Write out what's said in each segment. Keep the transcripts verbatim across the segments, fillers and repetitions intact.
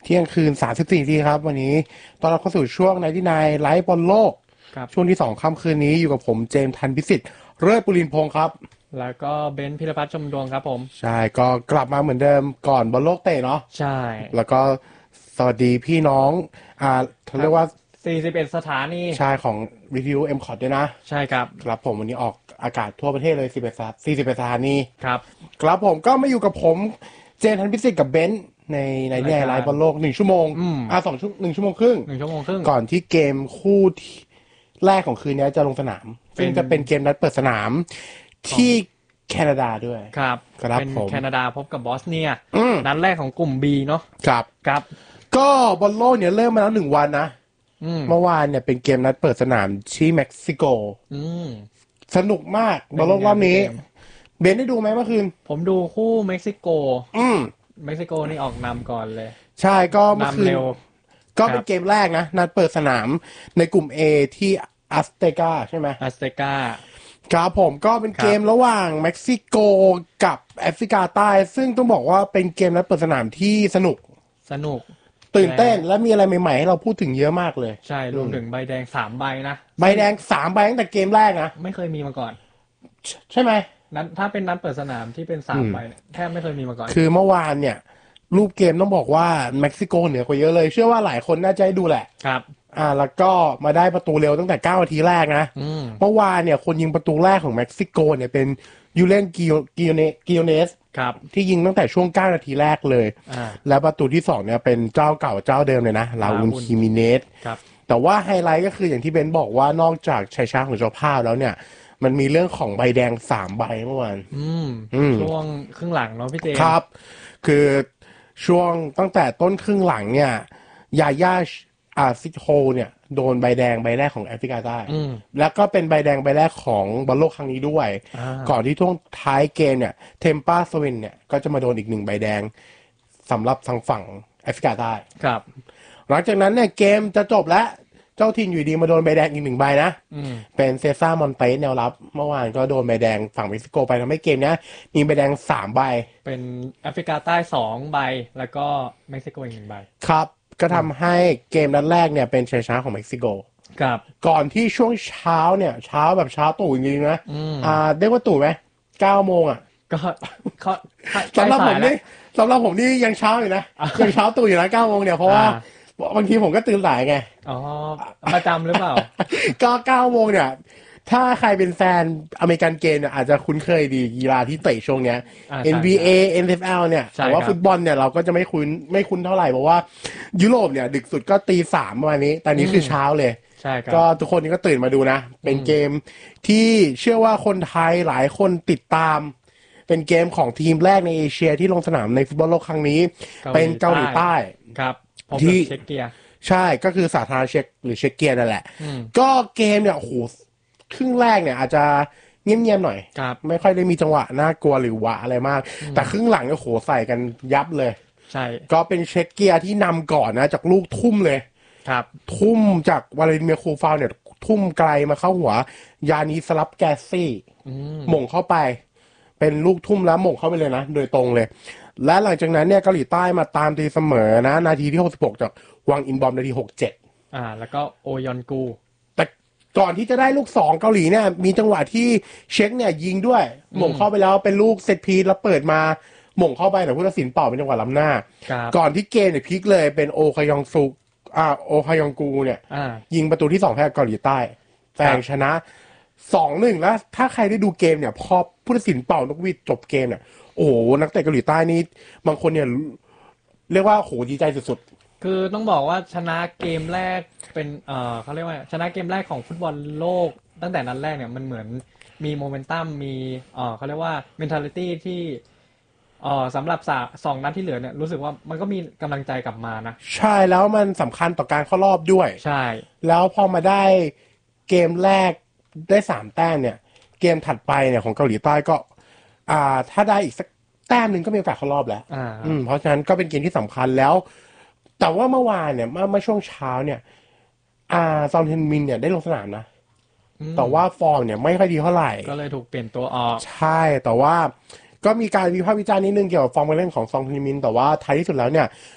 ที่ยงคืนสามสิบสี่นาทีครับวันนี้ตอนเราเข้าสู่ช่วงไนท์ที่ไนไลฟ์บอลโลกช่วงที่สองค่ำคืนนี้อยู่กับผมเจมส์ทันพิสิทธิ์เลิศปุรินทร์พงศ์ครับแล้วก็เบนซ์พิรพัฒน์ชมดวงครับผมใช่ก็กลับมาเหมือนเดิมก่อนบอลโลกเตะเนาะใช่แล้วก็สวัสดีพี่น้องอ่าเขาเรียกว่าสี่สิบเอ็ดสถานีใช่ของวิทยุ เอ็ม คอท ด้วยนะใช่ครับครับผมวันนี้ออกอากาศทั่วประเทศเลยสิบเอ็ดสี่สิบเอ็ดสถานีครับครับผมก็มาอยู่กับผมเจมส์ทันพิสิทธิ์กับเบนซ์ในในเนี่ยไลฟ์บอลโลกหนึ่งชั่วโมงอ่าสองชั่วหนึ่งชั่วโมงครึ่งหนึ่งชั่วโมงครึ่งก่อนที่เกมคู่แรกของคืนนี้จะลงสนามซึ่งจะเป็นเกมนัดเปิดสนามที่แคนาดาด้วยครับครับเป็นผมแคนาดาพบกับบอสเนียนัดแรกของกลุ่ม B เนาะครับครับก็บอลโลกเนี่ยเริ่มมาแล้วหนึ่งวันนะเมื่อวานเนี่ยเป็นเกมนัดเปิดสนามที่เม็กซิโกสนุกมากบอลโลกรอบนี้เบนได้ดูไหมเมื่อคืนผมดูคู่เม็กซิโกอืมเม็กซิโกนี่ออกนำก่อนเลยใช่ก็เมื่อคืนก็เป็นเกมแรกนะนัดเปิดสนามในกลุ่ม A ที่อัสเตกาใช่ไหมอัสเตกาครับผมก็เป็นเกมระหว่างเม็กซิโกกับแอฟริกาใต้ซึ่งต้องบอกว่าเป็นเกมนัดเปิดสนามที่สนุกสนุกตื่นเต้นและมีอะไรใหม่ๆให้เราพูดถึงเยอะมากเลยใช่รวมถึงใบแดงสามใบนะใบแดงสามใบตั้งแต่เกมแรกนะไม่เคยมีมาก่อนใช่ไหมนั้นถ้าเป็นนัดเปิดสนามที่เป็นสามใบแทบไม่เคยมีมาก่อนคือเมื่อวานเนี่ยรูปเกมต้องบอกว่าเม็กซิโกเหนือกว่าเยอะเลยเชื่อว่าหลายคนน่าจะได้ดูแหละครับอ่าแล้วก็มาได้ประตูเร็วตั้งแต่เก้านาทีแรกนะเมื่อวานเนี่ยคนยิงประตูแรกของเม็กซิโกเนี่ยเป็นยูเลนกิโอเนกิโอเนสครับที่ยิงตั้งแต่ช่วงเก้านาทีแรกเลยแล้วประตูที่สองเนี่ยเป็นเจ้าเก่าเจ้าเดิมเลยนะลาอุนคิมิเนสแต่ว่าไฮไลท์ก็คืออย่างที่เบนบอกว่านอกจากชัยชนะของเจ้าภาพแล้วเนี่ยมันมีเรื่องของใบแดงสามใบเมื่อวานช่วงครึ่งหลังเนาะพี่เจครับคือช่วงตั้งแต่ต้นครึ่งหลังเนี่ยยาย่าอาซิโฮเนี่ยโดนใบแดงใบแรกของแอฟริกาใต้แล้วก็เป็นใบแดงใบแรกของบอลโลกครั้งนี้ด้วยก่อนที่ช่วงท้ายเกมเนี่ยเทมปาสวินเนี่ยก็จะมาโดนอีกหนึ่งใบแดงสำหรับทางฝั่งแอฟริกาใต้ครับหลังจากนั้นเนี่ยเกมจะจบแล้วเจ้าทีมอยู่ดีมาโดนใบแดงอีกหนึ่งใบนะเป็นเซซ่ามอนเตสแนวรับเมื่อวานก็โดนใบแดงฝั่งเม็กซิโกไปทำให้เกมนี้มีใบแดงสามใบเป็นแอฟริกาใต้สองใบแล้วก็เม็กซิโกอีกหนึ่งใบครับก็ทำให้เกมนัดแรกเนี่ยเป็นชัยชนะของเม็กซิโกครับก่อนที่ช่วงเช้าเนี่ยเช้าแบบเช้าตู่จริงๆนะอ่าเรียกว่าตู่ไหมเก้าโมงอ่ะก็เขาสำหรับผมนี่สำหรับผมนี่ยังเช้าอยู่นะยังเช้าตู่อยู่นะเก้าโมงเนี่ยเพราะว่าบางทีผมก็ตื่นสายไงอ๋อประจำหรือเปล่าก็เก้าโมงเนี่ยถ้าใครเป็นแฟนอเมริกันเกมเนี่ยอาจจะคุ้นเคยดีกีฬาที่เตะช่วงเนี้ย เอ็น บี เอ เอ็น เอฟ แอล เนี่ยแต่ว่าฟุตบอลเนี่ยเราก็จะไม่คุ้นไม่คุ้นเท่าไหร่เพราะว่ายุโรปเนี่ยดึกสุดก็ตีสามวันนี้แต่นี้คือเช้าเลยใช่ครับก็ทุกคนนี่ก็ตื่นมาดูนะเป็นเกมที่เชื่อว่าคนไทยหลายคนติดตามเป็นเกมของทีมแรกในเอเชียที่ลงสนามในฟุตบอลโลกครั้งนี้เป็นเกาหลีใต้ครับที่เช็กเกียใช่ก็คือสาธารณเช็กหรือเช็กเกียนั่นแหละก็เกมเนี่ยโอ้โหครึ่งแรกเนี่ยอาจจะเงียบๆหน่อยไม่ค่อยได้มีจังหวะน่ากลัวหรือหวะอะไรมากแต่ครึ่งหลังเนี่ยโหใส่กันยับเลยใช่ก็เป็นเช็กเกียที่นำก่อนนะจากลูกทุ่มเลยครับทุ่มจากวาเลนเมียคูฟาวเนี่ยทุ่มไกลมาเข้าหัวยานีสลับแกซี่หม่งเข้าไปเป็นลูกทุ่มแล้วหม่งเข้าไปเลยนะโดยตรงเลยและหลังจากนั้นเนี่ยเกาหลีใต้มาตามตีเสมอนะนาทีที่หกสิบหกจากวังอินบอมนาทีหกสิบเจ็ดอ่าแล้วก็โอยอนกูแต่ก่อนที่จะได้ลูกสองเกาหลีเนี่ยมีจังหวะที่เช็คเนี่ยยิงด้วยหม่งเข้าไปแล้วเป็นลูกเซตพีซแล้วเปิดมาหม่งเข้าไปแต่ผู้ตัดสินเป่าเป็นจังหวะล้ำหน้าก่อนที่เกมเนี่ยพลิกเลยเป็นโอคยองซุอ่าโอคยองกูเนี่ยยิงประตูที่สองให้เกาหลีใต้แซงชนะสองหนึ่งแล้วถ้าใครได้ดูเกมเนี่ยพอผู้ตัดสินเป่านกหวีดจบเกมเนี่ยโอ้โหนักเตะเกาหลีใต้นี่บางคนเนี่ยเรียกว่าโหดีใจสุดๆคือต้องบอกว่าชนะเกมแรกเป็นเอ่อเขาเรียกว่าชนะเกมแรกของฟุตบอลโลกตั้งแต่นัดแรกเนี่ยมันเหมือนมีโมเมนตัมมีเอ่อเขาเรียกว่า mentality ที่เอ่อสำหรับสองนัดที่เหลือเนี่ยรู้สึกว่ามันก็มีกำลังใจกลับมานะใช่แล้วมันสำคัญต่อการเข้ารอบด้วยใช่แล้วพอมาได้เกมแรกได้สามแต้มเนี่ยเกมถัดไปเนี่ยของเกาหลีใต้ก็อ่าถ้าได้อีกสักแต้มหนึ่งก็มีโอกาสเข้ารอบแล้วอ่าอืมเพราะฉะนั้นก็เป็นเกมที่สำคัญแล้วแต่ว่าเมื่อวานเนี่ยเมื่อเมื่อช่วงเช้าเนี่ยอ่าซอนเทนมินเนี่ยได้ลงสนามนะแต่ว่าฟอร์มเนี่ยไม่ค่อยดีเท่าไหร่ก็เลยถูกเปลี่ยนตัวออกใช่แต่ว่าก็มีการวิพากษ์วิจารณ์นิดนึงเกี่ยวกับฟอร์มการเล่นของซองเทนมินแต่ว่าท้ายที่สุดแล้วเนี่ย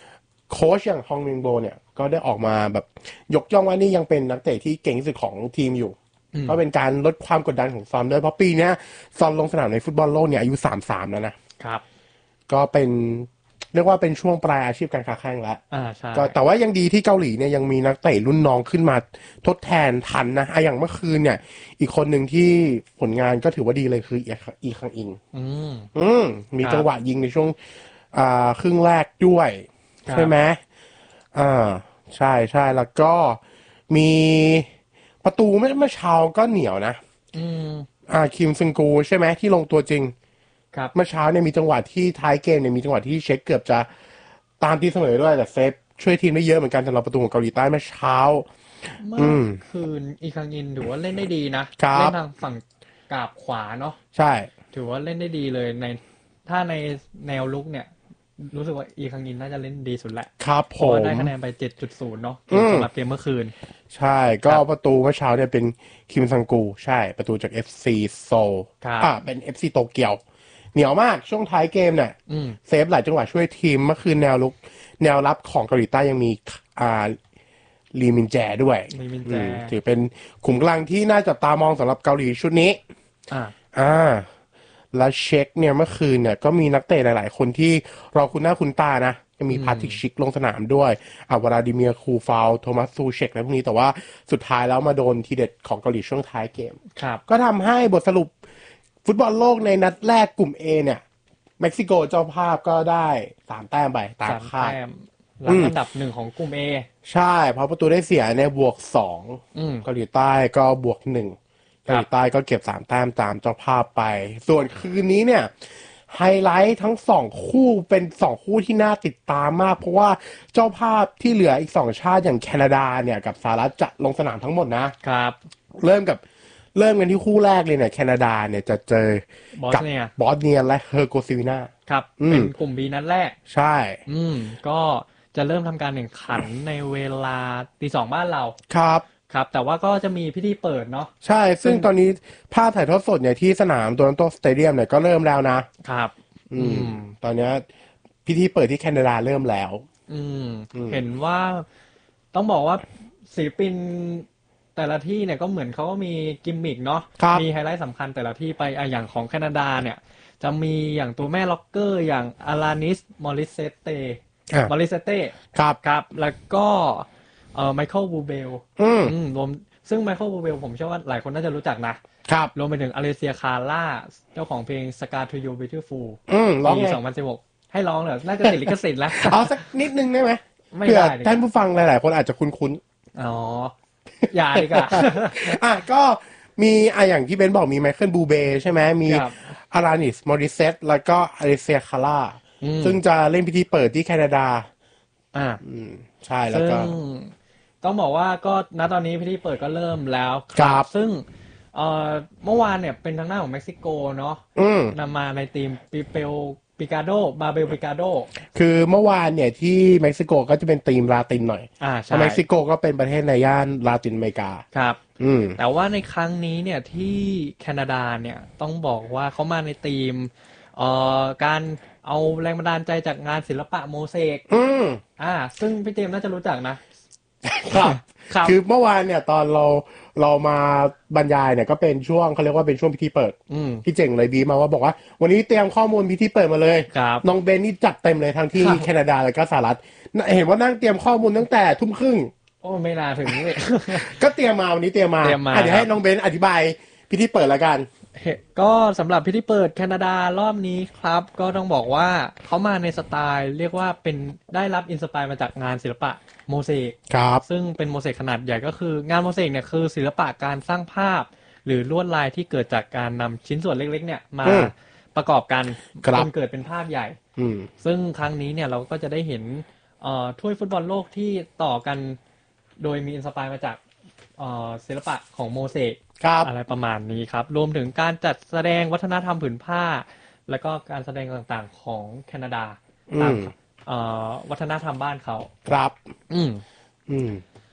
โค้ชอย่างฮองมินโบเนี่ยก็ได้ออกมาแบบยกย่องว่านี่ยังเป็นนักเตะที่เก่งที่สุดของทีมอยู่ก็เป็นการลดความกดดันของซอนด้วยเพราะปีนี้ซอนลงสนามในฟุตบอลโลกเนี่ยอายุสามสามแล้วนะครับก็เป็นเรียกว่าเป็นช่วงปลายอาชีพการค้าแข่งแล้วอ่าใช่ก็แต่ว่ายังดีที่เกาหลีเนี่ยยังมีนักเตะรุ่นน้องขึ้นมาทดแทนทันนะอะอย่างเมื่อคืนเนี่ยอีกคนหนึ่งที่ผลงานก็ถือว่าดีเลยคืออีคังอิงอืมอืมมีจังหวะยิงในช่วงอ่าครึ่งแรกด้วยใช่ไหมอ่าใช่ใช่แล้วก็มีประตูเมื่อเช้าก็เหนียวนะอืมอ่าคิมซึงกูใช่ไหมที่ลงตัวจริงครับเมื่อเช้าเนี่ยมีจังหวะที่ท้ายเกมเนี่ยมีจังหวะที่เช็คเกือบจะตามตีเสมอด้วยแต่เซฟช่วยทีมได้เยอะเหมือนกันสำหรับประตูของเกาหลีใต้เมื่อเช้าเมื่อคืนอีคังอินถือว่าเล่นได้ดีนะเล่นทางฝั่งกาบขวาเนาะใช่ถือว่าเล่นได้ดีเลยในถ้าในแนวลุกเนี่ยรู้สึกว่าอีคังอินน่าจะเล่นดีสุดแหละครับผมเพราะว่าได้คะแนนไป เจ็ดจุดศูนย์ เนาะสำหรับเกมเมื่อคืนใช่ก็ประตูเมื่อเช้าเนี่ยเป็นคิมซังกูใช่ประตูจาก เอฟ ซี โซลอ่าเป็น เอฟ ซี โตเกียวเหนียวมากช่วงท้ายเกมเนี่ยเซฟหลายจังหวะช่วยทีมเมื่อคืนแนวลุกแนวรับของเกาหลีใต้ยังมีอ่าลีมินแจด้วยลีมินแจถือเป็นขุมกำลังที่น่าจับตามองสำหรับเกาหลีชุดนี้อ่าอ่าและเช็คเนี่ยเมื่อคืนเนี่ยก็มีนักเตะหลายๆคนที่เราคุ้นหน้าคุ้นตานะจะมีพาทิกชิกลงสนามด้วยอาวราดิเมียร์คูฟาวโทมัสซูเชกและพวกนี้แต่ว่าสุดท้ายแล้วมาโดนทีเด็ดของเกาหลีช่วงท้ายเกมก็ทำให้บทสรุปฟุตบอลโลกในนัดแรกกลุ่ม A เนี่ยเม็กซิโกเจ้าภาพก็ได้สามแต้มไปตามคาดหลังอันดับหนึ่งของกลุ่ม A ใช่เพราะประตูได้เสียเนี่ยบวกสองเกาหลีใต้ก็บวกหนึ่งเกาหลีใต้ก็เก็บสามแต้มตามเจ้าภาพไปส่วนคืนนี้เนี่ยไฮไลท์ทั้งสองคู่เป็นสองคู่ที่น่าติดตามมากเพราะว่าเจ้าภาพที่เหลืออีกสองชาติอย่างแคนาดาเนี่ยกับสหรัฐจะลงสนามทั้งหมดนะครับเริ่มกับเริ่มกันที่คู่แรกเลยเนี่ยแคนาดาเนี่ยจะเจอกับบอสเนียและเฮอร์โกซิวินาครับเป็นกลุ่ม B นัดแรกใช่อืมก็จะเริ่มทำการแข่งขันในเวลาตีสองบ้านเราครับครับแต่ว่าก็จะมีพิธีเปิดเนาะใช่ซึ่งตอนนี้ภาพถ่ายทอดสดเนี่ยที่สนามโตรอนโตสเตเดียมเนี่ยก็เริ่มแล้วนะครับอืมตอนนี้พิธีเปิดที่แคนาดาเริ่มแล้วอืมเห็นว่าต้องบอกว่าศิลปินแต่ละที่เนี่ยก็เหมือนเขาก็มีกิมมิกเนาะมีไฮไลท์สำคัญแต่ละที่ไปอ่ะอย่างของแคนาดาเนี่ยจะมีอย่างตัวแม่ล็อกเกอร์อย่างอารานิสมอริเซเตมอริเซเต้ครับครับแล้วก็เอ่อไมเคิลบูเบลอืมรวมซึ่งไมเคิลบูเบลผมเชื่อว่าหลายคนน่าจะรู้จักนะครับรวมไปถึงอเลเซียคาร่าเจ้าของเพลง Scar to You Beautiful อืมร้องปีไงสองพันสิบหกให้ร้องเหรอน่าจะติดลิขสิทธิ์แล้วเอาสักนิดนึงได้ไหมไม่ได้ท่านผู้ฟังหลายๆคนอาจจะคุ้นๆอ๋ออย่าดีกว่าอ่ะก็มีอ่ะอย่างที่เบนบอกมีไมเคิลบูเบใช่ไหมมีอารานิสมอริเซตแล้วก็อเลเซียคาร่าซึ่งจะเล่นพิธีเปิดที่แคนาดาอ่าใช่แล้วก็ต้องบอกว่าก็ณตอนนี้พิธีเปิดก็เริ่มแล้วครับซึ่งเอ่อเมื่อวานเนี่ยเป็นทางหน้าของเม็กซิโกเนาะนำมาในทีมปิเปลปิกาโดบาเบลปิกาโดคือเมื่อวานเนี่ยที่เม็กซิโกก็จะเป็นทีมลาตินหน่อยอ่าใช่เม็กซิโกก็เป็นประเทศในย่านลาตินอเมริกาครับอืมแต่ว่าในครั้งนี้เนี่ยที่แคนาดาเนี่ยต้องบอกว่าเขามาในทีมเอ่อการเอาแรงบันดาลใจจากงานศิลปะโมเสกอืมอ่าซึ่งพี่เจมน่าจะรู้จักนะครับคือเมื่อวานเนี่ยตอนเราเรามาบรรยายเนี่ยก็เป็นช่วงเขาเรียกว่าเป็นช่วงพิธีเปิดพี่เจ๋งเลยบีมาว่าบอกว่าวันนี้เตรียมข้อมูลพิธีเปิดมาเลยน้องเบนนี่จัดเต็มเลยทั้งที่แคนาดาแล้วก็สหรัฐเห็นว่านั่งเตรียมข้อมูลตั้งแต่ทุ่มครึ่งโอ้ไม่น่าถึงเลยก็เตรียมมาวันนี้เตรียมมาเดี๋ยวให้น้องเบนอธิบายพิธีเปิดละกันก็สำหรับพิธีเปิดแคนาดารอบนี้ครับก็ต้องบอกว่าเขามาในสไตล์เรียกว่าเป็นได้รับอินสไปร์มาจากงานศิลปะโมเสกครับซึ่งเป็นโมเสกขนาดใหญ่ก็คืองานโมเสกเนี่ยคือศิลปะการสร้างภาพหรือลวดลายที่เกิดจากการนำชิ้นส่วนเล็กๆเนี่ยมาประกอบกันจนเกิดเป็นภาพใหญ่ซึ่งครั้งนี้เนี่ยเราก็จะได้เห็นถ้วยฟุตบอลโลกที่ต่อกันโดยมีอินสไปร์มาจากศิลปะของโมเสกอะไรประมาณนี้ครับรวมถึงการจัดแสดงวัฒนธรรมผืนผ้าแล้วก็การแสดงต่างๆของแคนาดาตามวัฒนธรรมบ้านเขาครับอืมอืม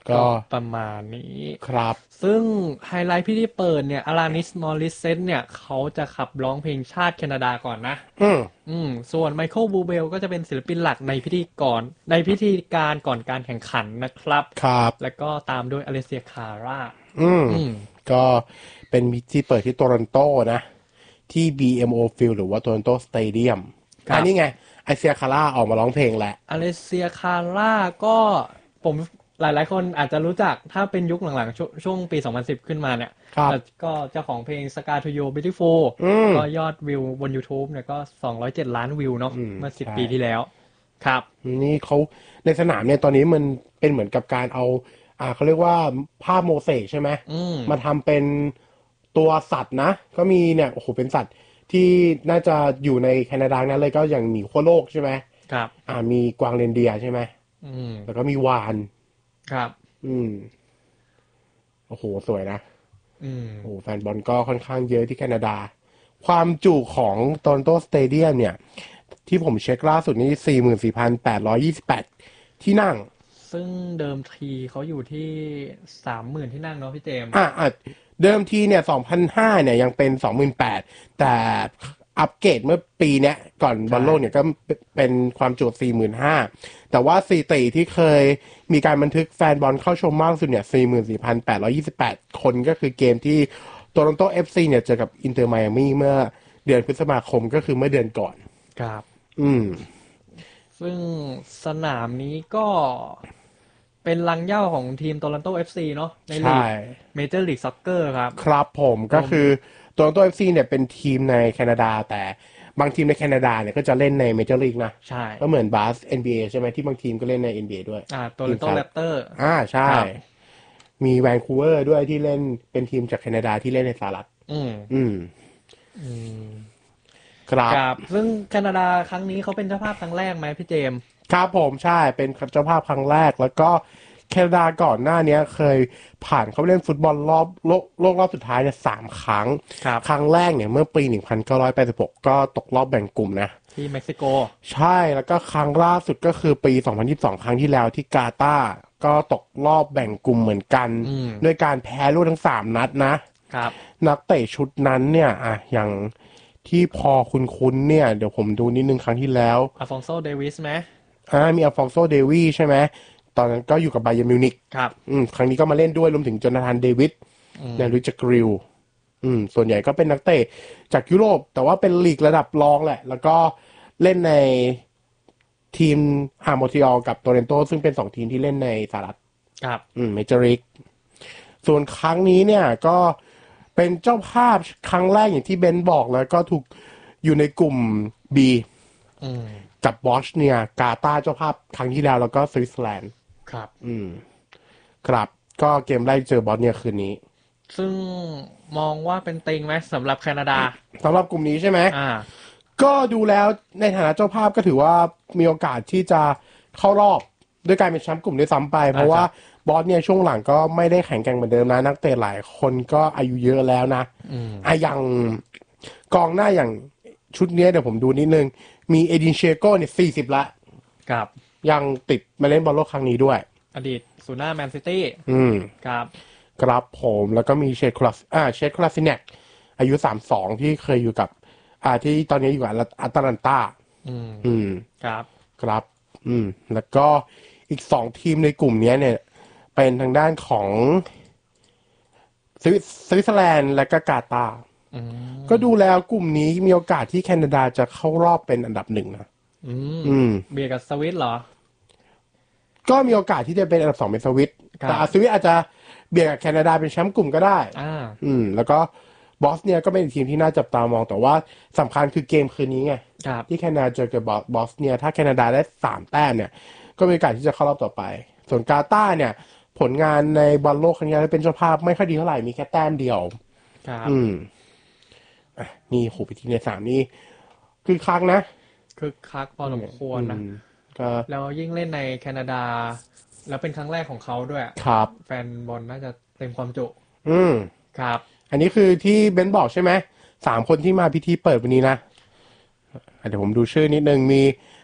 ก็ประมาณนี้ครับซึ่งไฮไลท์พิธีเปิดเนี่ยอารานิสมอริสเซนเนี่ยเขาจะขับร้องเพลงชาติแคนาดาก่อนนะอืมอืมส่วนไมเคิลบูเบลก็จะเป็นศิลปินหลักในพิธีก่อนในพิธีการก่อนการแข่งขันนะครับครับแล้วก็ตามด้วยอเลเซียคาร่าอืมก็เป็นพิธีเปิดที่โตรอนโตนะที่ บี เอ็ม โอ Field หรือว่า Toronto Stadium อันนี้ไงไอเซียคาร่าออกมาร้องเพลงแหละอเลเซียคาร่าก็ผมหลายๆคนอาจจะรู้จักถ้าเป็นยุคหลังๆชช่วงปีสองพันสิบขึ้นมาเนี่ยก็เจ้าของเพลง Sky to You Beautiful ก็ยอดวิวบน YouTube เนี่ยก็สองร้อยเจ็ดล้านวิวเนาะเมื่อสิบปีที่แล้วครับนี่เขาในสนามเนี่ยตอนนี้มันเป็นเหมือนกับการเอาอ่าเขาเรียกว่าภาพโมเสกใช่ไหมมาทำเป็นตัวสัตว์นะก็มีเนี่ยโอ้โหเป็นสัตว์ที่น่าจะอยู่ในแคนาดานั้นเลยก็อย่างหมีขั้วโลกใช่ไหมครับอ่ามีกวางเรนเดียร์ใช่ไหมอืมแล้วก็มีวานครับอืมโอ้โหสวยนะอืมโอ้แฟนบอลก็ค่อนข้างเยอะที่แคนาดาความจุของโตรอนโตสเตเดียมเนี่ยที่ผมเช็คล่าสุดนี่ สี่หมื่นสี่พันแปดร้อยยี่สิบแปด ที่นั่งซึ่งเดิมทีเขาอยู่ที่ สามหมื่น ที่นั่งเนาะพี่เจมส์อ่าเดิมทีเนี่ย สองพันห้าร้อย เนี่ยยังเป็น สองหมื่นแปดพัน แต่อัปเกรดเมื่อปีเนี้ยก่อนบอลโลกเนี่ยก็เป็นความจุ สี่หมื่นห้าพัน แต่ว่าสถิติที่เคยมีการบันทึกแฟนบอลเข้าชมมากสุดเนี่ย สี่หมื่นสี่พันแปดร้อยยี่สิบแปด คนก็คือเกมที่โตรอนโต เอฟ ซี เนี่ยเจอกับอินเตอร์ไมอามี่เมื่อเดือนพฤษภาคมก็คือเมื่อเดือนก่อนครับอืมซึ่งสนามนี้ก็เป็นรังเหย้าของทีมโตรอนโต เอฟ ซี เนาะในลีกเมเจอร์ลีกซ็อกเกอร์ครับครับผมก็คือโตรอนโต เอฟ ซี เนี่ยเป็นทีมในแคนาดาแต่บางทีมในแคนาดาเนี่ยก็จะเล่นในเมเจอร์ลีกนะใช่ก็เหมือนบาส เอ็น บี เอ ใช่ไหมที่บางทีมก็เล่นใน เอ็น บี เอ ด้วยอ่าโตรอนโตแรปเตอร์อ่าใช่มีแวนคูเวอร์ด้วยที่เล่นเป็นทีมจากแคนาดาที่เล่นในสหรัฐอืมอืมอืมครับซึ่งแคนาดาครั้งนี้เขาเป็นเจ้าภาพครั้งแรกไหมพี่เจมส์ครับผมใช่เป็นเจ้าภาพครั้งแรกแล้วก็แคนาดาก่อนหน้านี้เคยผ่านเขาเล่นฟุตบอลรอบโลกโลกรอบสุดท้ายเนี่ยสามครั้งครั้งแรกเนี่ยเมื่อปีหนึ่งพันเก้าร้อยแปดสิบหกก็ตกรอบแบ่งกลุ่มนะที่เม็กซิโกใช่แล้วก็ครั้งล่าสุดก็คือปีสองพันยี่สิบสองครั้งที่แล้วที่กาตาร์ก็ตกรอบแบ่งกลุ่มเหมือนกันด้วยการแพ้รวดทั้งสามนัดนะครับนักเตะชุดนั้นเนี่ยอ่ะอย่างที่พอคุ้นๆเนี่ยเดี๋ยวผมดูนิดนึงครั้งที่แล้วอัลฟองโซเดวิสไหมอ่ามีอัลฟองโซเดวีใช่ไหมตอนนั้นก็อยู่กับไบเยร์นมิวนิกครับอืมครั้งนี้ก็มาเล่นด้วยรวมถึงโจนาธานเดวิดในลุยจากริลอืมส่วนใหญ่ก็เป็นนักเตะจากยุโรปแต่ว่าเป็นลีกระดับรองแหละแล้วก็เล่นในทีมอาร์มอทิออลกับโตเรนโตซึ่งเป็นสองทีมที่เล่นในสหรัฐครับอืมเมเจอร์ลีกส่วนครั้งนี้เนี่ยก็เป็นเจ้าภาพครั้งแรกอย่างที่เบนบอกแล้วก็ถูกอยู่ในกลุ่ม B กับบอสเนียกาตาร์เจ้าภาพครั้งที่แล้วแล้วก็สวิตเซอร์แลนด์ครับอืมครับก็เกมแรกเจอบอสเนียคืนนี้ซึ่งมองว่าเป็นเต็งไหมสำหรับแคนาดาสำหรับกลุ่มนี้ใช่ไหมอ่าก็ดูแล้วในฐานะเจ้าภาพก็ถือว่ามีโอกาสที่จะเข้ารอบด้วยการเป็นแชมป์กลุ่มด้วยซ้ำไปเพราะว่าบอสเนี่ยช่วงหลังก็ไม่ได้แข็งแกร่งเหมือนเดิมนะนักเตะหลายคนก็อายุเยอะแล้วนะอ่ะอย่างกองหน้าอย่างชุดนี้เดี๋ยวผมดูนิดนึงมีเอดินเชโก้เนี่ยสี่สิบละครับยังติดมาเล่นบอลโลกครั้งนี้ด้วยอดีตศูนย์หน้าแมนซิตี้อืมครับครับผมแล้วก็มีเชคคลาสอ่าเชคคลาสซิเนกอายุสามสองที่เคยอยู่กับอ่าที่ตอนนี้อยู่กับอัตแลนตาอืมอืมครับครับอืมแล้วก็อีกสองทีมในกลุ่มนี้เนี่ยเป็นทางด้านของสวิตสวิตเซอร์แลนด์และก็กาตาร์ก็ดูแล้วกลุ่มนี้มีโอกาสที่แคนาดาจะเข้ารอบเป็นอันดับหนึ่งนะอืมอืมเบียดกับสวิตเหรอก็มีโอกาสที่จะเป็นอันดับสองเป็นสวิตแต่สวิตอาจจะเบียดกับแคนาดาเป็นแชมป์กลุ่มก็ได้อ่าอืมแล้วก็บอสเนี่ยก็เป็นทีมที่น่าจับตามองแต่ว่าสำคัญคือเกมคืนนี้ไงที่แคนาดาเจอกับบอสเนี่ยถ้าแคนาดาได้สามแต้มเนี่ยก็มีโอกาสที่จะเข้ารอบต่อไปส่วนกาตาร์เนี่ยผลงานในบอลโลกครั้งนี้เป็นเจ้าภาพไม่ค่อยดีเท่าไหร่มีแค่แต้มเดียวครับอืมอ่ะนี่โหไปทีในสามนี่คือคักนะคือคักพอสมควรนะแล้วยิ่งเล่นในแคนาดาแล้วเป็นครั้งแรกของเขาด้วยครับแฟนบอลน่าจะเต็มความจุอืมครับอันนี้คือที่เบนบอกใช่ไหมสามคนที่มาพิธีเปิดวันนี้นะเดี๋ยวผมดูชื่อนิดนึงมี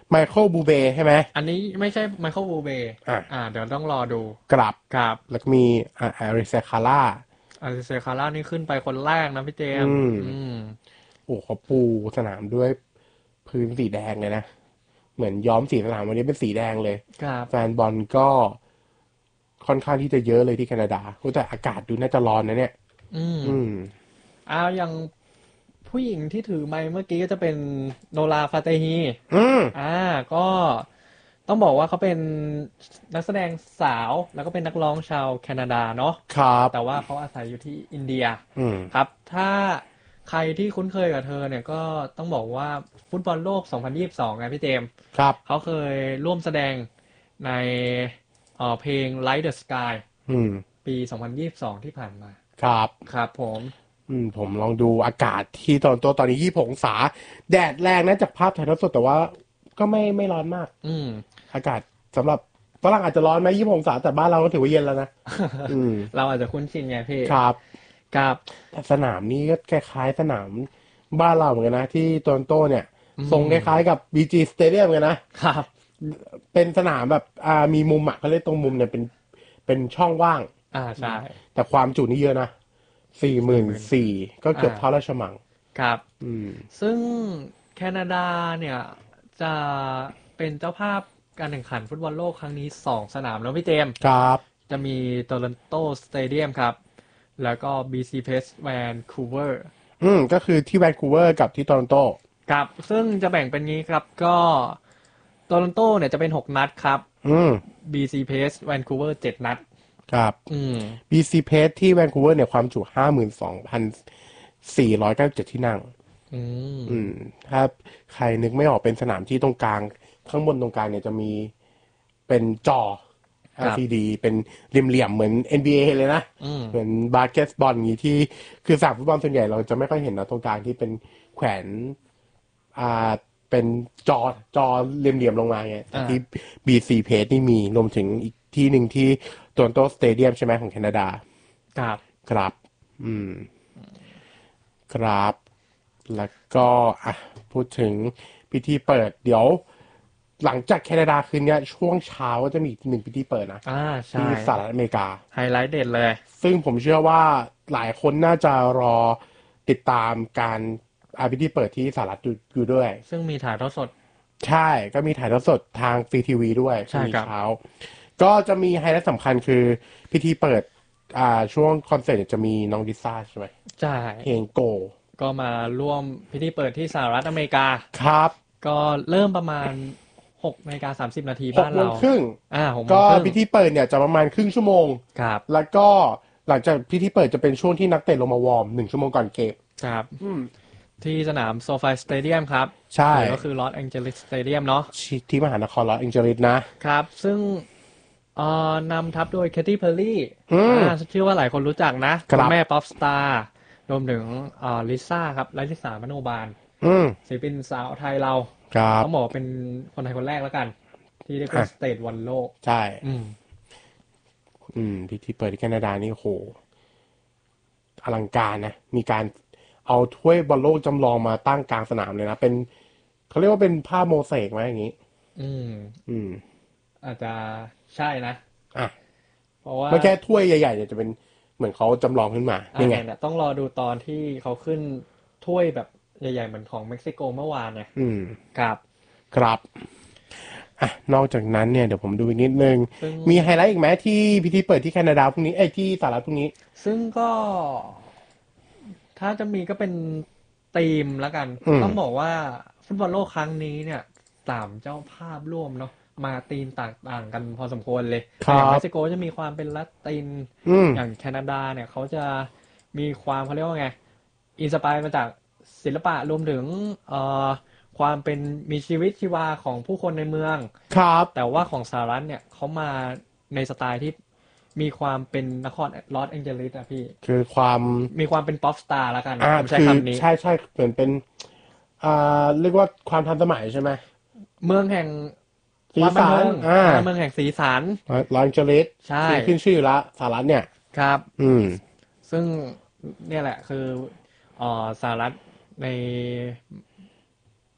ไมเคิลบูเบใช่ไหมอันนี้ไม่ใช่ไมเคิลบูเบอ่ะอ่าเดี๋ยวต้องรอดูกลับครับแล้วก็มีอ่าอาริเซคาร่าอาริเซคาร่านี่ขึ้นไปคนแรกนะพี่เจมอืส์มอืมโอ้เขาปูสนามด้วยพื้นสีแดงเลยนะเหมือนย้อมสีสนามวันนี้เป็นสีแดงเลยครับแฟนบอลก็ค่อนข้างที่จะเยอะเลยที่แคนาดาโอ้แต่อากาศดูน่าจะร้อนนะเนี่ยอืมอืมอ้าวอย่างผู้หญิงที่ถือไมค์เมื่อกี้ก็จะเป็นโนราฟาเตฮีอืมอ่าก็ต้องบอกว่าเขาเป็นนักแสดงสาวแล้วก็เป็นนักร้องชาวแคนาดาเนาะครับแต่ว่าเขาอาศัยอยู่ที่อินเดียอืมครับถ้าใครที่คุ้นเคยกับเธอเนี่ยก็ต้องบอกว่าฟุตบอลโลกสองพันยี่สิบสองไงพี่เจมส์ครับเขาเคยร่วมแสดงในเอ่อเพลง Light the Sky อืมปีสองพันยี่สิบสองที่ผ่านมาครับครับผมอืมผมลองดูอากาศที่ตอนตัวตอนนี้ยี่สิบหกองศาแดดแรงนะจากภาพถ่ายทอดสดแต่ว่าก็ไม่ไม่ร้อนมากอืมอากาศสำหรับฝรั่งอาจจะร้อนไหมยี่สิบหกองศาแต่บ้านเราก็ถือว่าเย็นแล้วนะอืมเราอาจจะคุ้นชินไงพี่ครับครับแต่สนามนี้ก็คล้ายๆสนามบ้านเราเหมือนกันนะที่โตรอนโตเนี่ยอืทรงคมล้ายๆกับ บี จี Stadium กันนะครับเป็นสนามแบบอ่ามีมุมอ่ะเขาเรียกตรงมุมเนี่ยเป็นเป็นช่องว่างอ่าใช่แต่ความจุนี่เยอะนะสี่หมื่นสี่หมื่นสี่ก็เกือบอ่าเท่าราชมังครับอืมซึ่งแคนาดาเนี่ยจะเป็นเจ้าภาพการแข่งขันฟุตบอลโลกครั้งนี้สองสนามแล้วพี่เจมส์ครับจะมีโตลอนโตสเตเดียมครับแล้วก็ บี ซี Place Vancouver อืมก็คือที่แวนคูเวอร์กับที่โตรอนโตครับซึ่งจะแบ่งเป็นงี้ครับก็โตลอนโตเนี่ยจะเป็นหกนัดครับอืมบี ซี Place Vancouver เจ็ดนัดครับอืมบี ซี Place ที่แวนคูเวอร์เนี่ยความจุห้าหมื่นสองพันสี่ร้อยเก้าสิบเจ็ดที่นั่งอืมอืมถ้าใครนึกไม่ออกเป็นสนามที่ตรงกลางข้างบนตรงกลางเนี่ยจะมีเป็นจอครับแอล ซี ดี เป็นเหลี่ยมๆเหมือน เอ็น บี เอ เลยนะอืมเหมือนบาสเกตบอลอย่างนี้ที่คือสนามฟุตบอลส่วนใหญ่เราจะไม่ค่อยเห็นนะตรงกลางที่เป็นแขวนอ่าเป็นจอจอเหลี่ยมๆลงมาไงแต่อ่าที่ บี ซี Place นี่มีรวมถึงอีกที่หนึ่งที่โตรอนโตสเตเดียมใช่ไหมของแคนาดาครับครับ อืมครับ แล้วก็อ่ะพูดถึงพิธีเปิด เดี๋ยวหลังจากแคนาดาคืนนี้ช่วงเช้าก็จะมีอีกหนึ่งพิธีเปิดนะอ่าใช่ที่สหรัฐอเมริกาไฮไลท์เด็ดเลยซึ่งผมเชื่อว่าหลายคนน่าจะรอติดตามการอาพิธีเปิดที่สหรัฐอยู่อยู่ด้วยซึ่งมีถ่ายทอดสดใช่ก็มีถ่ายทอดสดทางฟรีทีวีด้วยใช่ครับมีเช้า ก็จะมีไฮไลท์สำคัญคือพิธีเปิดอ่าช่วงคอนเสิร์ตจะมีน้องดิซ่าใช่ไหมใช่เพลงโกก็มาร่วมพิธีเปิดที่สหรัฐอเมริกาครับก็เริ่มประมาณหกนาฬิกาสามสิบนาทีหกบ้านเราโมงครึ่งอ่าหกโมก็งครึ่งพิธีเปิดเนี่ยจะประมาณครึ่งชั่วโมงครับแล้วก็หลังจากพิธีเปิดจะเป็นช่วงที่นักเตะลงมาวอร์มหนึ่งชั่วโมงก่อนเกมครับอืมที่สนามโซฟาสเตเดียมครับใช่หรือก็คือลอสแองเจลิสสเตเดียมเนาะที่ที่มหานครลอสแองเจลิสนะครับซึ่งเอ่อนำทัพโดยแคทตี้เพอร์รี่อืมอ่าเชื่อว่าหลายคนรู้จักนะครับ คุณแม่ป๊อปสตาร์รวมถึงเอ่อลิซ่าครับไลลิสามโนบาลอืมศิลปินสาวไทยเราครับต้องบอกว่าเป็นคนไทยคนแรกแล้วกัน ที่ได้ขึ้นอ่ะสเตจวันโลกใช่อืมอืมพิธีเปิดที่แคนาดานี่โหอลังการนะ มีการเอาถ้วยบอลโลกจำลองมาตั้งกลางสนามเลยนะ เป็นเขาเรียกว่าเป็นภาพโมเสกไหมอย่างนี้อืมอืมอาจจะใช่นะอ่ะเพราะว่าไม่แค่ถ้วยใหญ่ๆเนี่ยจะเป็นเหมือนเขาจำลองขึ้นมาอ่านี่ไงเนี่ยต้องรอดูตอนที่เขาขึ้นถ้วยแบบใหญ่ๆเหมือนของเม็กซิโกเมื่อวานเนี่ยอืมครับครับอ่ะนอกจากนั้นเนี่ยเดี๋ยวผมดูอีกนิดนึงซึ่งมีไฮไลท์อีกไหมที่พิธีเปิดที่แคนาดาพรุ่งนี้เอ้ยที่สหรัฐพรุ่งนี้ซึ่งก็ถ้าจะมีก็เป็นธีมแล้วกันอืมต้องบอกว่าฟุตบอลโลกครั้งนี้เนี่ยสามเจ้าภาพร่วมเนาะมาธีมต่างๆกันพอสมควรเลยครัอย่างบเม็กซิโกจะมีความเป็นละตินอืมอย่างแคนาดาเนี่ยเขาจะมีความเขาเรียกว่าไงอินสปายมาจากศิลปะรวมถึงเอ่อความเป็นมีชีวิตชีวาของผู้คนในเมืองครับแต่ว่าของสหรัฐเนี่ยเขามาในสไตล์ที่มีความเป็นนครลอสแองเจลิสอะพี่คือความมีความเป็นป๊อปสตาร์แล้วกันอ่าผมใช้คือคำนี้ใช่ใช่เหมือนเป็นอ่าเรียกว่าความทันสมัยใช่ไหมเมืองแห่งสีความบันสัเทินงอ่าอ่าเมืองแห่งสีสันลอสแองเจลิสใช่ที่ขึ้นชื่อละสหรัฐเนี่ยครับอืมซึ่งเนี่ยแหละคือเอ่อสหรัฐใน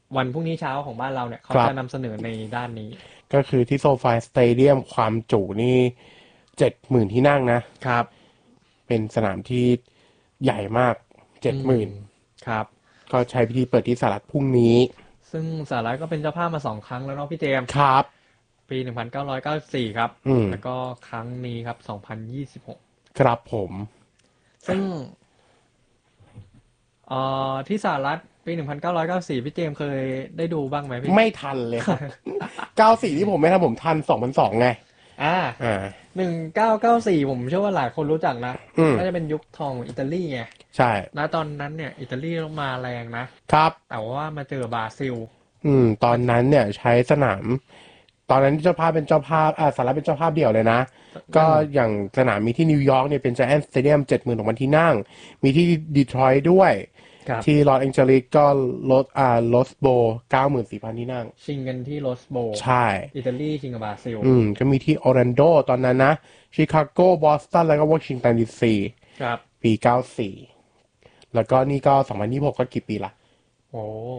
วันพรุ่งนี้เช้าของบ้านเราเนี่ยเขาครับจะนำเสนอในด้านนี้ก็คือที่โซฟาสเตเดียมความจุนี่เจ็ดหมื่นที่นั่งนะครับเป็นสนามที่ใหญ่มากเจ็ดหมื่นครับก็ใช้พิธีเปิดที่สหรัฐพรุ่งนี้ซึ่งสหรัฐก็เป็นเจ้าภาพมาสองครั้งแล้วเนาะพี่เจมส์ครับปี หนึ่งพันเก้าร้อยเก้าสิบสี่ ครับอืมแล้วก็ครั้งนี้ครับ สองพันยี่สิบหกครับผมซึ่งเอ่อที่สหรัฐปี หนึ่งพันเก้าร้อยเก้าสิบสี่ พี่เจมส์เคยได้ดูบ้างไหมพี่ไม่ทันเลยครับ เก้าสี่ที่ผมไม่ทันผมทันสองพันสองไงอ่าอ่าหนึ่งเก้าเก้าสี่ผมเชื่อว่าหลายคนรู้จักนะอืมน่าจะเป็นยุคทองของอิตาลีไงใช่ณตอนนั้นเนี่ยอิตาลีต้องมาแรงนะครับแต่ว่ามาเจอบราซิลอืม ตอนนั้นเนี่ยใช้สนาม ตอนนั้นเจ้าภาพเป็นเจ้าภาพอ่าสหรัฐเป็นเจ้าภาพเดี่ยวเลยนะ ก็อย่างสนามมีที่นิวยอร์กเนี่ยเป็น Giant Stadium เจ็ดหมื่นหกพันที่นั่ง มีที่ดีทรอยต์ด้วยครับที่ลอสแองเจลิสก็ลดอ่าลอสโบเก้าหมื่นสี่พันที่นั่งชิงกันที่โรสโบว์ใช่อิตาลีชิงกับบราซิลอืม ก็มีที่ออร์แลนโดตอนนั้นนะ ชิคาโก บอสตัน แล้วก็วอชิงตันดีซีครับปีเก้าสี่ แล้วก็นี่ก็สองพันยี่สิบหกก็กี่ปีละโอ้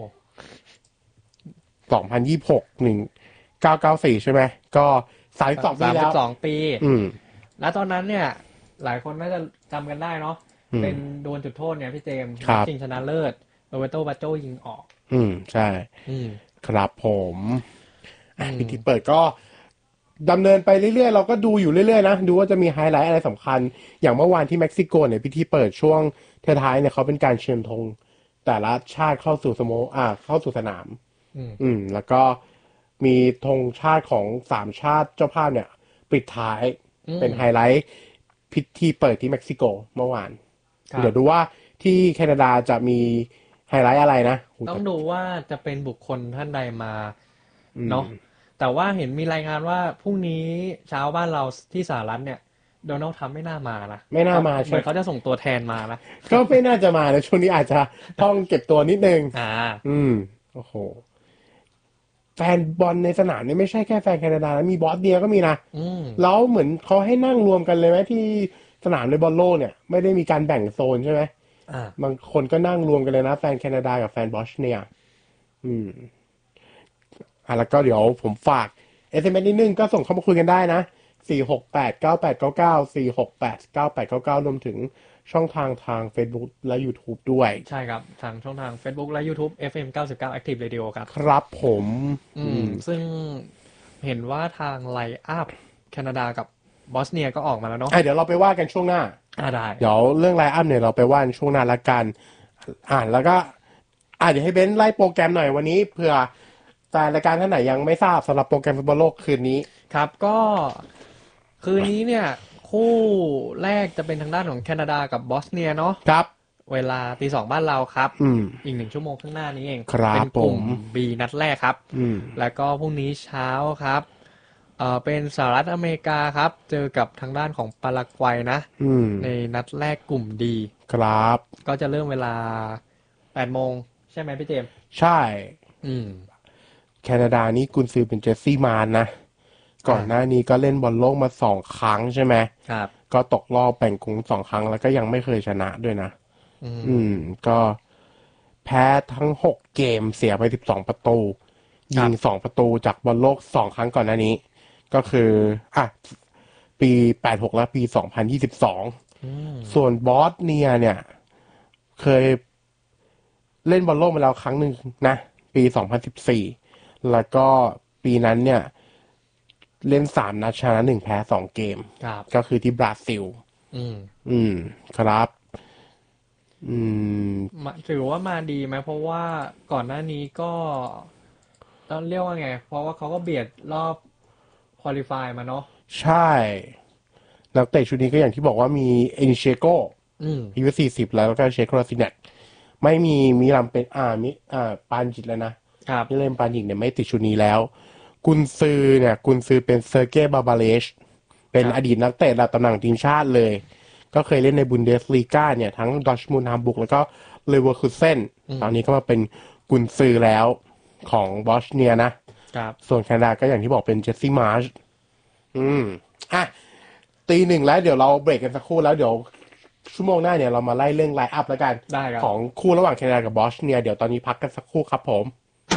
สองพันยี่สิบหก หนึ่ง เก้าเก้าสี่ใช่ไหม ก็สามสิบสองปีสามแล้สิวบสองปีอืมแล้วตอนนั้นเนี่ย หลายคนน่าจะจำกันได้เนาะอืมเป็นดวลจุดโทษเนี่ยพี่เจมส์ครับชิงชนะเลิศโรเบโตบาโจยิงออกอืม ใช่อืมครับผมอ่ะอืมพิธีเปิดก็ดำเนินไปเรื่อยๆ เราก็ดูอยู่เรื่อยๆนะ ดูว่าจะมีไฮไลท์อะไรสำคัญ อย่างเมื่อวานที่เม็กซิโกเนี่ยพิธีเปิดช่วงท้ายๆเนี่ยเขาเป็นการเชิญธงแต่ละชาติเข้าสู่สโมอ่าเข้าสู่สนามอืมอืม แล้วก็มีธงชาติของสามชาติเจ้าภาพเนี่ย ปิดท้ายอืมเป็นไฮไลท์พิธีเปิดที่เม็กซิโกเมื่อวานครับเดี๋ยวดูว่าที่แคนาดาจะมีไฮไลท์อะไรนะต้องดูว่าจะเป็นบุคคลท่านใดมาอืมเนาะ แต่ว่าเห็นมีรายงานว่าพรุ่งนี้เช้าบ้านเราที่สหรัฐเนี่ยโดนัลด์ทรัมป์ไม่น่ามานะไม่น่ามาเหใช่มืไหอนมเขาจะส่งตัวแทนมานะก็ไม่น่าจะมานะช่วงนี้อาจจะต้องเก็บตัวนิดนึงอ่าอืม โอ้โห แฟนบอลในสนามนี่ไม่ใช่แค่แฟนแคนาดานะมีบอสเนียก็มีนะอืมแล้วเหมือนเขาให้นั่งรวมกันเลยไหมที่สนามในบอลโลกเนี่ย ไม่ได้มีการแบ่งโซนใช่ไหมอ่าบางคนก็นั่งรวมกันเลยนะ แฟนแคนาดากับแฟนบอสเนีย อืม อ่ะแล้วก็เดี๋ยวผมฝาก เอส เอ็ม เอส นิดนึงก็ส่งเข้ามาคุยกันได้นะ สี่ หก แปด เก้า แปด เก้า เก้า สี่ หก แปด เก้า แปด เก้า เก้า รวมถึงช่องทางทาง Facebook และ YouTube ด้วยใช่ครับ ทางช่องทาง Facebook และ YouTube เอฟ เอ็ม เก้าสิบเก้า Active Radio ครับครับผมอืม ซึ่งเห็นว่าทางไลน์อัพแคนาดากับบอสเนียก็ออกมาแล้วเนาะอ่ะเดี๋ยวเราไปว่ากันช่วงหน้าอ่าได้เดี๋ยวเรื่องไลน์อัพเนี่ยเราไปว่ากันช่วงหน้าละกัน อ่านแล้วก็ อ่ะเดี๋ยวให้เบนซ์ไล่โปรแกรมหน่อยวันนี้เผื่อแฟนรายการท่านไหนยังไม่ทราบสำหรับโปรแกรมฟุตบอลโลกคืนนี้ครับก็คืนนี้เนี่ย คู่แรกจะเป็นทางด้านของแคนาดากับบอสเนียเนาะครับเวลาตีสองบ้านเราครับอืมอีกหนึ่งชั่วโมงข้างหน้านี้เองครับเป็นกลุ่มผม B นัดแรกครับอืมแล้วก็พรุ่งนี้เช้าครับเอ่อเป็นสหรัฐอเมริกาครับ เจอกับทางด้านของปารากวัยนะอืมในนัดแรกกลุ่มดีครับก็จะเริ่มเวลาแปดโมงใช่ไหมพี่เจมส์ใช่อืมแคนาดานี่กุนซือเป็นเจสซี่มานนะ ก่อนหน้านี้ก็เล่นบอลโลกมาสองครั้งใช่ไหมครับก็ตกรอบแบ่งกลุ่มสองครั้งแล้วก็ยังไม่เคยชนะด้วยนะอืมอืม ก็แพ้ทั้งหกเกมเสียไปสิบสองประตู ยิงสองประตูจากบอลโลกสองครั้งก่อนหน้านี้ ก็คืออ่ะปีแปดหกและปีสองพันยี่สิบสองอืมส่วนบอสเนียเนี่ย เคยเล่นบอลโลกมาแล้วครั้งหนึ่งนะ ปีสองพันสิบสี่แล้วก็ปีนั้นเนี่ย เล่นสามนัดชนะหนึ่งแพ้สองเกมครับก็คือที่บราซิลอืมอืม ครับ อืมมาถือว่ามาดีไหมเพราะว่าก่อนหน้านี้ก็ต้องเรียกว่าไง เพราะว่าเขาก็เบียดรอบควอลิฟายมาเนาะใช่นักเตะชุดนี้ก็อย่างที่บอกว่ามีเอนิเชโกอืมอายุสี่สิบแล้วแล้วก็เชโคลาซิเนตไม่มีมีลำเป็นอ่ามิอ่าปานจิตแล้วนะครับ ที่เล่นปานจิตเนี่ยไม่ติดชุดนี้แล้ว กุนซือเนี่ย กุนซือเป็นเซอร์เกย์บาบาเลชเป็นครับอดีตนักเตะระดับตำแหน่งทีมชาติเลย ก็เคยเล่นในบุนเดสลีกาเนี่ยทั้งดอร์ทมุนด์ฮัมบุร์กแล้วก็เลเวอร์คูเซนตอนนี้ก็มาเป็นกุนซือแล้วของบอสเนียนะครับส่วนแคนาดาก็อย่างที่บอกเป็นเจสซี่มาร์ช อืม อ่ะ ตีหนึ่งแล้วเดี๋ยวเราเบรกกันสักครู่แล้วเดี๋ยวชั่วโมงหน้าเนี่ยเรามาไล่เรื่องไลน์อัพแล้วกันได้ครับของคู่ระหว่างแคนาดากับบอสเนีย เดี๋ยวตอนนี้พักกันสักครู่ครับผม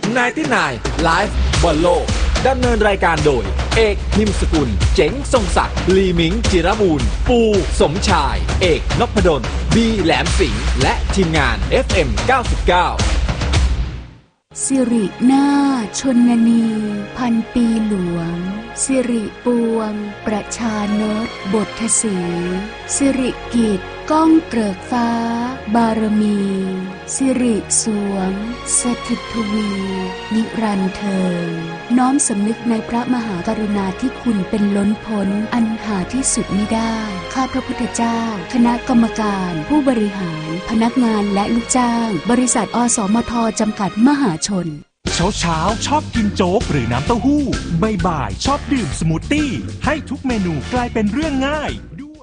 ไนน์ตี้ไนน์ Live บอลโลกดำเนินรายการโดยเอกพิมพ์สกุลเจ๋งทรงศักดิ์ลีมิงจิรบูรณ์ปูสมชายเอกนพดลบีแหลมสิงห์และทีมงาน เอฟ เอ็ม เก้าสิบเก้าสิรินาชนนีพันปีหลวงสิริปวงประชานตบทสีสิริกิจก้องเกริกฟ้าบารมีสิริสวงสถิตทวีนิรันดร์เทิงน้อมสำนึกในพระมหากรุณาธิคุณเป็นล้นพ้นอันหาที่สุดมิได้ข้าพระพุทธเจ้าคณะกรรมการผู้บริหารพนักงานและลูกจ้างบริษัทอสมทจำกัดมหาชนเช้าเช้าชอบกินโจ๊กหรือน้ำเต้าหู้บ่ายๆชอบดื่มสมูทตี้ให้ทุกเมนูกลายเป็นเรื่องง่ายด้วย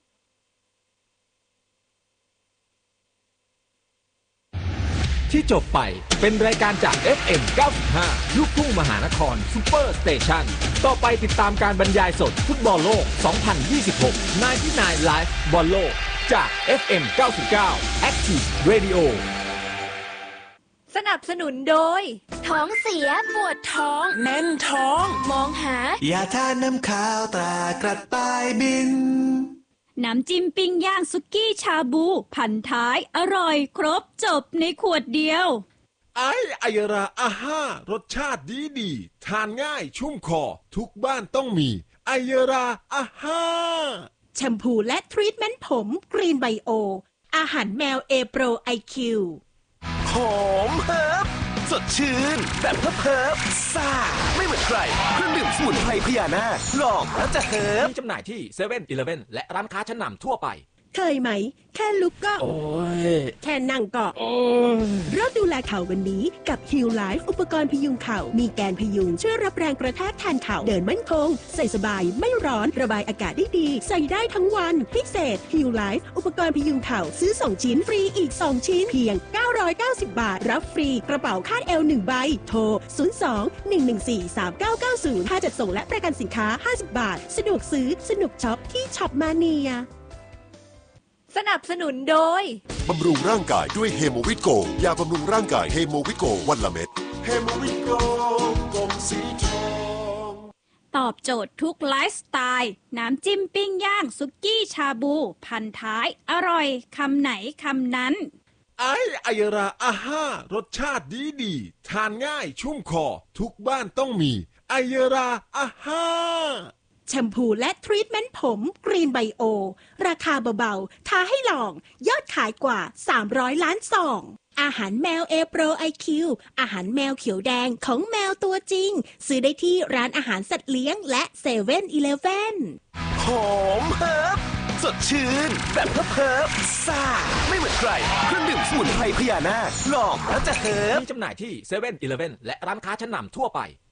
ที่จบไปเป็นรายการจาก เอฟ เอ็ม เก้าสิบห้า ลูกทุ่งมหานครซุปเปอร์สเตชันต่อไปติดตามการบรรยายสดฟุตบอลโลก สองพันยี่สิบหก ไนน์ตี้ไนน์ Live บอลโลกจาก เอฟ เอ็ม เก้าสิบเก้า Active Radio สนับสนุนโดยท้องเสียปวดท้องแน่นท้องมองหายาทาน้ำขาวตรากระต่ายบินน้ำจิ้มปิ้งย่างสุกี้ชาบูพันท้ายอร่อยครบจบในขวดเดียวไอ้ไอยราอาห้ารสชาติดีดีทานง่ายชุ่มคอทุกบ้านต้องมีไอยราอาห้าแชมพูและทรีทเมนต์ผมกรีนไบโออาหารแมวเอโปรไอคิวหอมเฮิร์บสดชื่นแบบเฮิร์บเฮิร์บซ่าไม่เหมือนใครเครื่องดื่มสมุนไพรพญานาคลองแล้วจะเฮิร์บมีจำหน่ายที่เซเว่นอีเลฟเว่นและร้านค้าชั้นนำทั่วไปเคยไหมแค่ลุกก็โอ้ยแค่นั่งก็โอ้ยเริ่มดูแลเข่าวันนี้กับ Heal Life อุปกรณ์พยุงเข่ามีแกนพยุงช่วยรับแรงกระแทกแทนเข่าเดินมั่นคงใส่สบายไม่ร้อนระบายอากาศได้ดีใส่ได้ทั้งวันพิเศษ Heal Life อุปกรณ์พยุงเข่าซื้อสองชิ้นฟรีอีกสองชิ้นเพียงเก้าร้อยเก้าสิบบาทรับฟรีกระเป๋าคาดเอวหนึ่งใบโทรศูนย์ สอง หนึ่ง หนึ่ง สี่ สาม เก้า เก้า ศูนย์ค่าจัดส่งและประกันสินค้าห้าสิบบาทสะดวกซื้อสนุกช็อปที่ช็อปมาเนียสนับสนุนโดยบำรุงร่างกายด้วยเฮโมวิโกยาบำรุงร่างกายเฮโมวิโกวันละเม็ดเฮโมวิโกกลมสีทองตอบโจทย์ทุกไลฟ์สไตล์น้ำจิ้มปิ้งย่างสุกี้ชาบูพันท้ายอร่อยคำไหนคำนั้นไอ้ไอยราอาห้ารสชาติดีดีทานง่ายชุ่มคอทุกบ้านต้องมีไอยราอาห้าแชมพูและทรีทเมนต์ผมกรีนไบโอราคาเบาๆท้าให้ลองยอดขายกว่าสามร้อยล้านซองอาหารแมวเอโปรไอคิวอาหารแมวเขียวแดงของแมวตัวจริงซื้อได้ที่ร้านอาหารสัตว์เลี้ยงและเซเว่นอีเลฟเว่นหอมเฮิร์บสดชื่นแบบเฮิร์บเฮิร์บซ่าไม่เหมือนใครเครื่องดื่มสมุนไพรพญานาคลองแล้วจะเฮิร์บมีจำหน่ายที่เซเว่นอีเลฟเว่นและร้านค้าชั้นนำทั่วไป